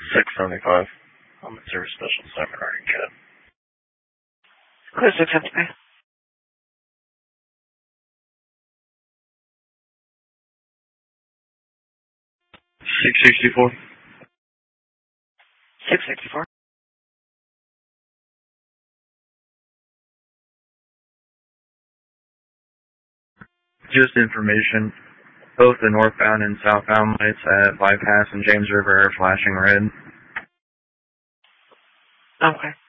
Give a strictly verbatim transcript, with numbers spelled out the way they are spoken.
six seventy-five. I'm at Service Special Assignment Arctic Cat. Clear six seventy-five. six sixty-four. six sixty-four. Just information. Both the northbound and southbound lights at Bypass and James River are flashing red. Okay.